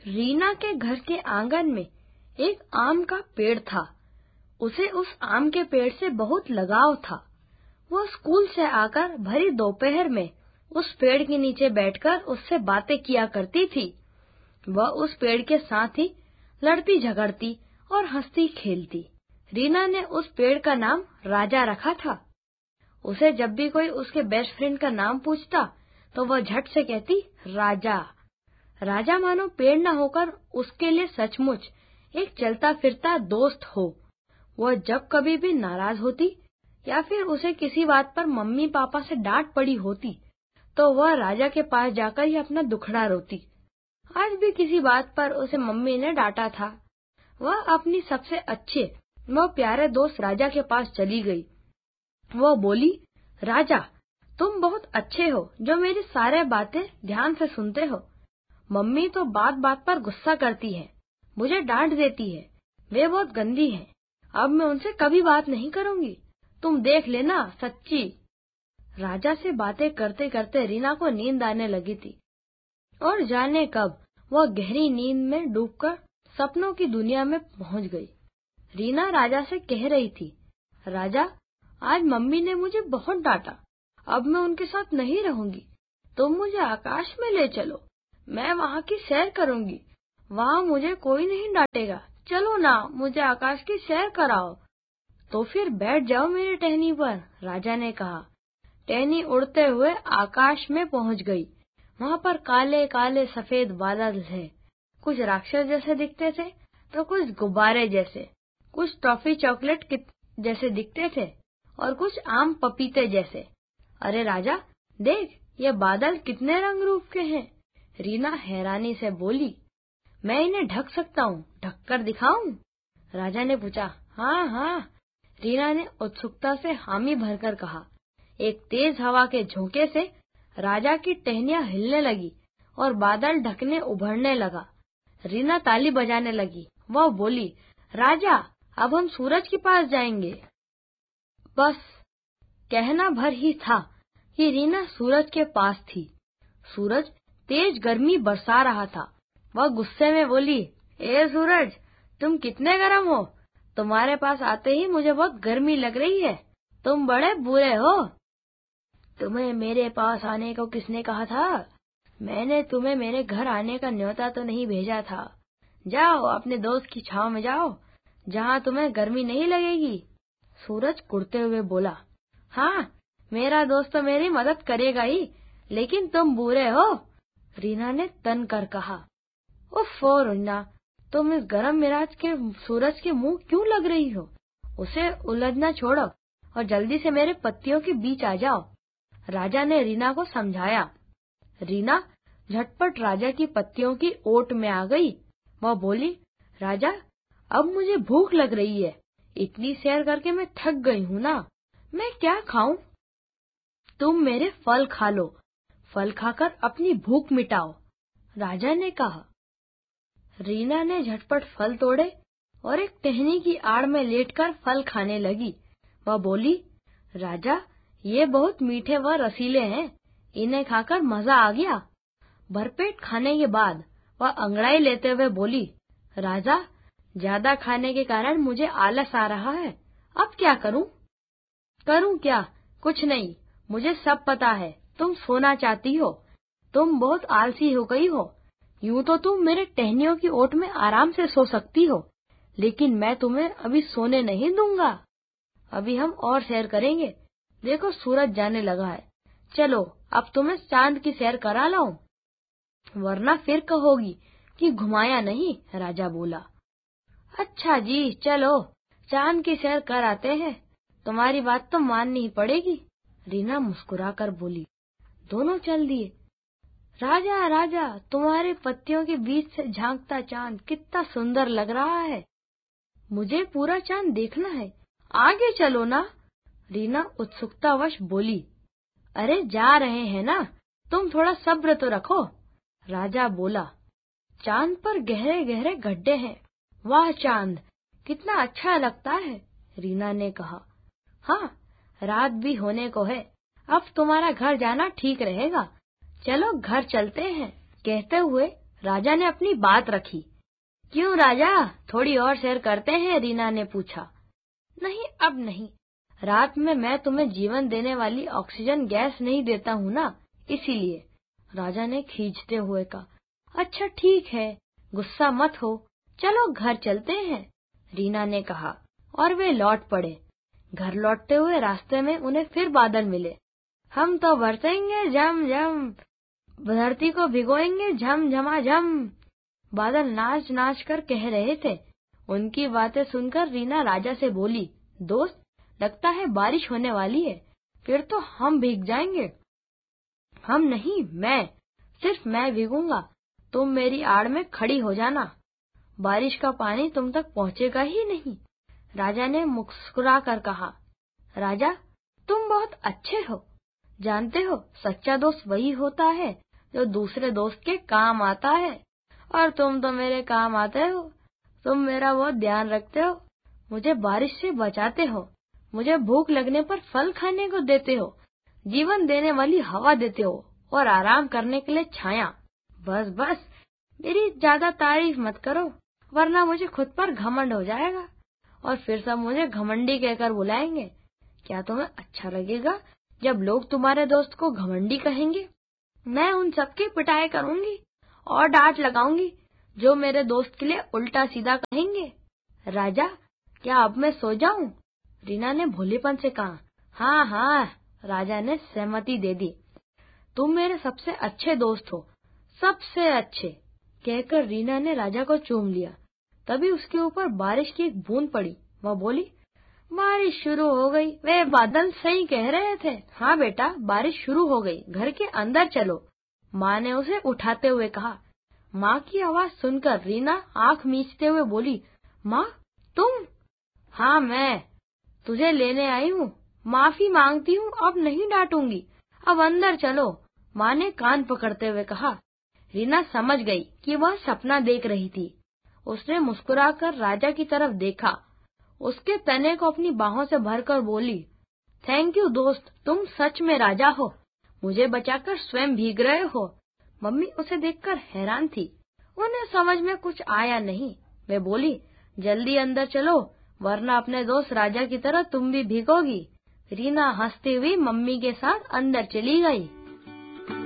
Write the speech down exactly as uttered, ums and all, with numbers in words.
रीना के घर के आंगन में एक आम का पेड़ था। उसे उस आम के पेड़ से बहुत लगाव था। वो स्कूल से आकर भरी दोपहर में उस पेड़ के नीचे बैठकर उससे बातें किया करती थी। वह उस पेड़ के साथ ही लड़ती झगड़ती और हंसती खेलती। रीना ने उस पेड़ का नाम राजा रखा था। उसे जब भी कोई उसके बेस्ट फ्रेंड का नाम पूछता तो वह झट से कहती राजा। राजा मानो पेड़ न होकर उसके लिए सचमुच एक चलता फिरता दोस्त हो। वह जब कभी भी नाराज होती या फिर उसे किसी बात पर मम्मी पापा से डांट पड़ी होती तो वह राजा के पास जाकर ही अपना दुखड़ा रोती। आज भी किसी बात पर उसे मम्मी ने डांटा था। वह अपनी सबसे अच्छे व प्यारे दोस्त राजा के पास चली गई। वह बोली, राजा तुम बहुत अच्छे हो जो मेरी सारे बातें ध्यान से सुनते हो। मम्मी तो बात बात पर गुस्सा करती है, मुझे डांट देती है, वे बहुत गंदी हैं। अब मैं उनसे कभी बात नहीं करूंगी। तुम देख लेना सच्ची। राजा से बातें करते करते रीना को नींद आने लगी थी और जाने कब वह गहरी नींद में डूबकर सपनों की दुनिया में पहुंच गई। रीना राजा से कह रही थी, राजा आज मम्मी ने मुझे बहुत डांटा, अब मैं उनके साथ नहीं रहूंगी। तुम मुझे आकाश में ले चलो, मैं वहाँ की सैर करूंगी। वहाँ मुझे कोई नहीं डांटेगा। चलो ना, मुझे आकाश की सैर कराओ। तो फिर बैठ जाओ मेरी टहनी पर, राजा ने कहा। टहनी उड़ते हुए आकाश में पहुंच गई। वहाँ पर काले काले सफेद बादल थे। कुछ राक्षस जैसे दिखते थे तो कुछ गुब्बारे जैसे, कुछ टॉफी चॉकलेट जैसे दिखते थे और कुछ आम पपीते जैसे। अरे राजा देख, ये बादल कितने रंग रूप के हैं। रीना हैरानी से बोली, मैं इन्हें ढक सकता हूँ, ढक कर दिखाऊं? राजा ने पूछा। हाँ हाँ, रीना ने उत्सुकता से हामी भरकर कहा। एक तेज हवा के झोंके से राजा की टहनियां हिलने लगी और बादल ढकने उभरने लगा। रीना ताली बजाने लगी। वह बोली, राजा अब हम सूरज के पास जाएंगे। बस कहना भर ही था कि रीना सूरज के पास थी। सूरज तेज गर्मी बरसा रहा था। वह गुस्से में बोली, ए सूरज, तुम कितने गर्म हो। तुम्हारे पास आते ही मुझे बहुत गर्मी लग रही है। तुम बड़े बुरे हो। तुम्हें मेरे पास आने को किसने कहा था? मैंने तुम्हें मेरे घर आने का न्योता तो नहीं भेजा था। जाओ अपने दोस्त की छांव में जाओ, जहाँ तुम्हें गर्मी नहीं लगेगी। सूरज कुड़ते हुए बोला, हाँ मेरा दोस्त तो मेरी मदद करेगा ही, लेकिन तुम बुरे हो। रीना ने तन कर कहा। उफ़्फ़ो रीना, तुम इस गरम मिजाज के सूरज के मुंह क्यों लग रही हो? उसे उलझना छोड़ो और जल्दी से मेरे पत्तियों के बीच आ जाओ। राजा ने रीना को समझाया। रीना झटपट राजा की पत्तियों की ओट में आ गई। वह बोली, राजा अब मुझे भूख लग रही है। इतनी सैर करके मैं थक गई हूँ ना, मैं क्या खाऊं? तुम मेरे फल खा लो, फल खाकर अपनी भूख मिटाओ, राजा ने कहा। रीना ने झटपट फल तोड़े और एक टहनी की आड़ में लेटकर फल खाने लगी। वह बोली, राजा ये बहुत मीठे व रसीले हैं, इन्हें खाकर मजा आ गया। भरपेट खाने के बाद वह अंगड़ाई लेते हुए बोली, राजा ज्यादा खाने के कारण मुझे आलस आ रहा है, अब क्या करूं? करूं क्या? कुछ नहीं, मुझे सब पता है। तुम सोना चाहती हो, तुम बहुत आलसी हो गई हो। यूं तो तुम मेरे टहनियों की ओट में आराम से सो सकती हो, लेकिन मैं तुम्हें अभी सोने नहीं दूंगा। अभी हम और सैर करेंगे। देखो सूरज जाने लगा है, चलो अब तुम्हें चांद की सैर करा लाऊं, वरना फिर कहोगी कि घुमाया नहीं, राजा बोला। अच्छा जी, चलो चांद की सैर कर आते हैं, तुम्हारी बात तो माननी ही पड़ेगी, रीना मुस्कुराकर बोली। दोनों चल दिए। राजा राजा, तुम्हारे पत्तियों के बीच से झांकता चांद कितना सुंदर लग रहा है। मुझे पूरा चांद देखना है, आगे चलो ना, रीना उत्सुकतावश बोली। अरे जा रहे हैं ना, तुम थोड़ा सब्र तो रखो, राजा बोला। चांद पर गहरे गहरे गड्ढे हैं। वाह चांद, कितना अच्छा लगता है, रीना ने कहा। हाँ, रात भी होने को है, अब तुम्हारा घर जाना ठीक रहेगा, चलो घर चलते हैं, कहते हुए राजा ने अपनी बात रखी। क्यों राजा, थोड़ी और सैर करते हैं? रीना ने पूछा। नहीं, अब नहीं। रात में मैं तुम्हें जीवन देने वाली ऑक्सीजन गैस नहीं देता हूँ ना, इसीलिए। राजा ने खींचते हुए कहा। अच्छा ठीक है, गुस्सा मत हो, चलो घर चलते हैं, रीना ने कहा, और वे लौट पड़े। घर लौटते हुए रास्ते में उन्हें फिर बादल मिले। हम तो बरसेंगे झम झम, धरती को भिगोएंगे झम झमा झम, बादल नाच नाच कर कह रहे थे। उनकी बातें सुनकर रीना राजा से बोली, दोस्त, लगता है बारिश होने वाली है, फिर तो हम भीग जाएंगे। हम नहीं, मैं, सिर्फ मैं भीगूंगा, तुम मेरी आड़ में खड़ी हो जाना, बारिश का पानी तुम तक पहुँचेगा ही नहीं। राजा ने मुस्कुरा कर कहा। राजा, तुम बहुत अच्छे हो, जानते हो सच्चा दोस्त वही होता है जो दूसरे दोस्त के काम आता है, और तुम तो मेरे काम आते हो, तुम मेरा बहुत ध्यान रखते हो, मुझे बारिश से बचाते हो, मुझे भूख लगने पर फल खाने को देते हो, जीवन देने वाली हवा देते हो, और आराम करने के लिए छाया। बस बस, मेरी ज्यादा तारीफ मत करो, वरना मुझे खुद पर घमंड हो जाएगा, और फिर सब मुझे घमंडी कहकर बुलाएंगे। क्या तुम्हें अच्छा लगेगा जब लोग तुम्हारे दोस्त को घमंडी कहेंगे? मैं उन सबकी पिटाई करूंगी और डांट लगाऊंगी जो मेरे दोस्त के लिए उल्टा सीधा कहेंगे। राजा, क्या अब मैं सो जाऊं? रीना ने भोलेपन से कहा। हाँ हाँ, राजा ने सहमति दे दी। तुम मेरे सबसे अच्छे दोस्त हो, सबसे अच्छे, कहकर रीना ने राजा को चूम लिया। तभी उसके ऊपर बारिश की एक बूंद पड़ी। वह बोली, बारिश शुरू हो गई। वे बादल सही कह रहे थे। हाँ बेटा, बारिश शुरू हो गई, घर के अंदर चलो, माँ ने उसे उठाते हुए कहा। माँ की आवाज सुनकर रीना आंख मीचते हुए बोली, माँ, तुम? हाँ मैं, तुझे लेने आई हूँ, माफी मांगती हूँ, अब नहीं डांटूंगी, अब अंदर चलो, माँ ने कान पकड़ते हुए कहा। रीना समझ गई कि वह सपना देख रही थी। उसने मुस्कुराकर राजा की तरफ देखा, उसके तने को अपनी बाहों से भरकर बोली, थैंक यू दोस्त, तुम सच में राजा हो, मुझे बचाकर स्वयं भीग रहे हो। मम्मी उसे देखकर हैरान थी, उन्हें समझ में कुछ आया नहीं। वे बोली, जल्दी अंदर चलो, वरना अपने दोस्त राजा की तरह तुम भी भीगोगी। रीना हंसती हुई मम्मी के साथ अंदर चली गई।